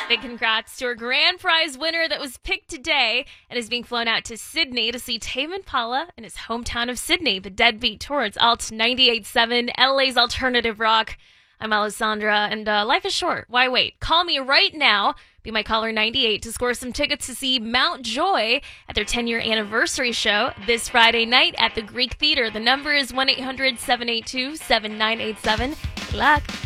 Big congrats to our grand prize winner that was picked today and is being flown out to Sydney to see Tame Impala in his hometown of Sydney. The Deadbeat Tour. It's Alt 98.7, LA's alternative rock. I'm Alessandra, and life is short. Why wait? Call me right now. Be my caller 98 to score some tickets to see Mount Joy at their 10-year anniversary show this Friday night at the Greek Theater. The number is 1-800-782-7987. Good luck.